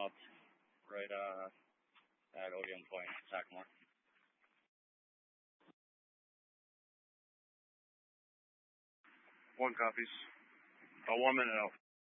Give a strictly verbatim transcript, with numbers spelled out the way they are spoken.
up right uh, at Odeon Point, Sackmore. One copies. About one minute out.